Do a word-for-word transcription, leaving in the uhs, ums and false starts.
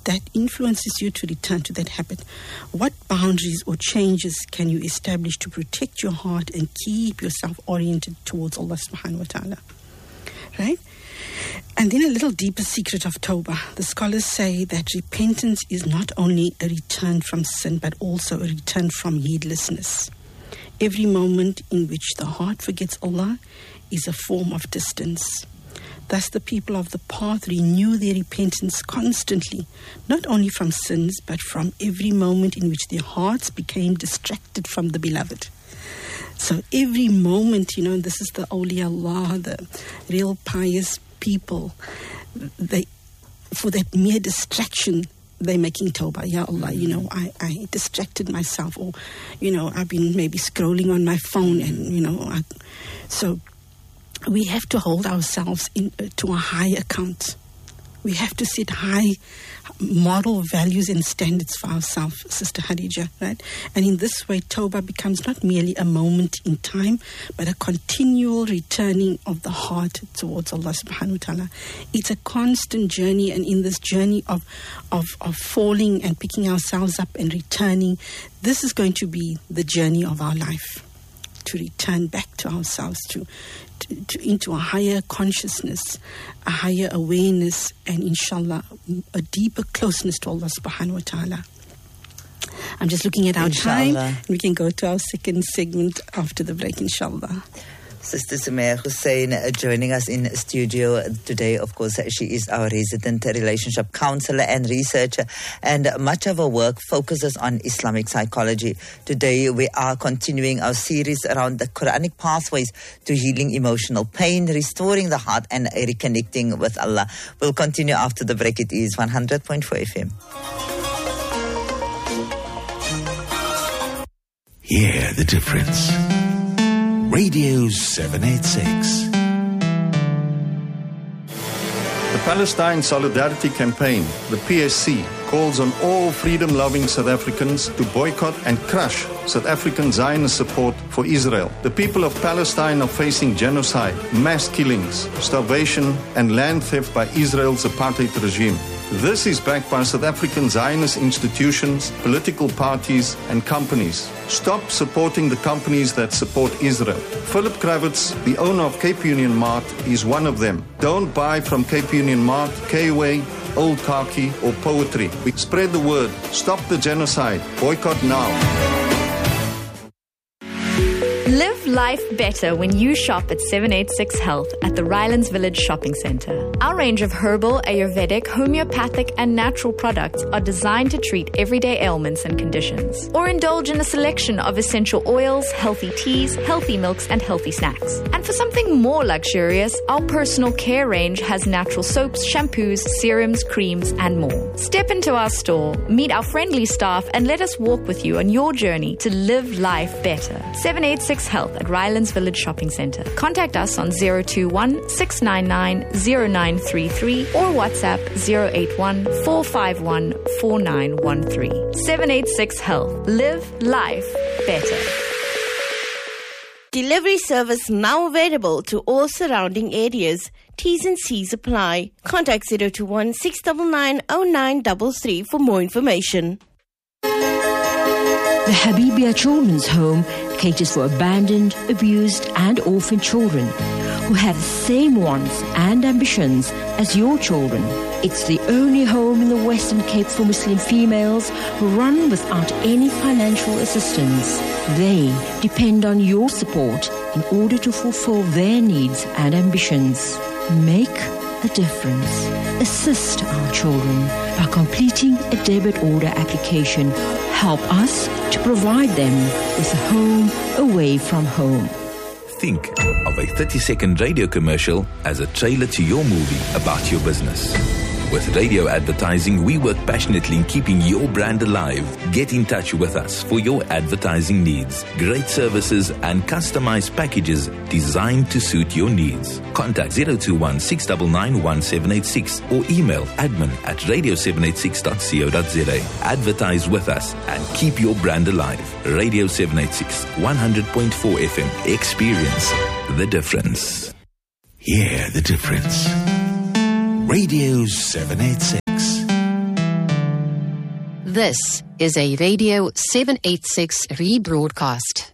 that influences you to return to that habit? What boundaries or changes can you establish to protect your heart and keep yourself oriented towards Allah subhanahu wa ta'ala? Right? And then a little deeper secret of Tawbah. The scholars say that repentance is not only a return from sin, but also a return from heedlessness. Every moment in which the heart forgets Allah is a form of distance. Thus the people of the path renew their repentance constantly, not only from sins, but from every moment in which their hearts became distracted from the beloved. So every moment, you know, this is the awliya Allah, the real pious people, they, for that mere distraction, they're making tawbah. Ya Allah, you know, I, I distracted myself, or, you know, I've been maybe scrolling on my phone, and, you know, I, so we have to hold ourselves in, uh, to a high account. We have to set high moral values and standards for ourselves, Sister Khadija, right? And in this way, Tawbah becomes not merely a moment in time, but a continual returning of the heart towards Allah subhanahu wa ta'ala. It's a constant journey, and in this journey of, of, of falling and picking ourselves up and returning, this is going to be the journey of our life, to return back to ourselves, to, to, to into a higher consciousness, a higher awareness, and inshallah, a deeper closeness to Allah subhanahu wa ta'ala. I'm just looking at our inshallah. time. We can go to our second segment after the break, inshallah. Sister Sumaya Hussein uh, joining us in studio today. Of course, she is our resident relationship counselor and researcher, and much of her work focuses on Islamic psychology. Today, we are continuing our series around the Quranic pathways to healing emotional pain, restoring the heart, and reconnecting with Allah. We'll continue after the break. It is one hundred point four F M. Hear the difference. Radio seven eighty-six. The Palestine Solidarity Campaign, the P S C, calls on all freedom-loving South Africans to boycott and crush South African Zionist support for Israel. The people of Palestine are facing genocide, mass killings, starvation, and land theft by Israel's apartheid regime. This is backed by South African Zionist institutions, political parties, and companies. Stop supporting the companies that support Israel. Philip Kravitz, the owner of Cape Union Mart, is one of them. Don't buy from Cape Union Mart, K-Way, Old Khaki, or Poetry. We spread the word. Stop the genocide. Boycott now. Live life better when you shop at seven eighty-six Health at the Rylands Village Shopping Centre. Our range of herbal, Ayurvedic, homeopathic and natural products are designed to treat everyday ailments and conditions. Or indulge in a selection of essential oils, healthy teas, healthy milks and healthy snacks. And for something more luxurious, our personal care range has natural soaps, shampoos, serums, creams and more. Step into our store, meet our friendly staff and let us walk with you on your journey to live life better. seven eighty-six Health at Rylands Village Shopping Centre. Contact us on zero two one, six nine nine, zero nine three three or WhatsApp zero eight one, four five one, four nine one three. seven eighty-six Health. Live life better. Delivery service now available to all surrounding areas. T's and C's apply. Contact zero two one, six nine nine, zero nine three three for more information. The Habibia Children's Home caters for abandoned, abused and orphaned children who have the same wants and ambitions as your children. It's the only home in the Western Cape for Muslim females who run without any financial assistance. They depend on your support in order to fulfill their needs and ambitions. Make a difference. Assist our children by completing a debit order application. Help us to provide them with a home away from home. Think of a thirty-second radio commercial as a trailer to your movie about your business. With radio advertising, we work passionately in keeping your brand alive. Get in touch with us for your advertising needs. Great services and customized packages designed to suit your needs. Contact zero two one, six nine nine, one seven eight six or email admin at radio seven eight six dot co dot za. Advertise with us and keep your brand alive. Radio seven eighty-six, one hundred point four F M. Experience the difference. Hear the difference. Radio seven eighty-six. This is a Radio seven eighty-six rebroadcast.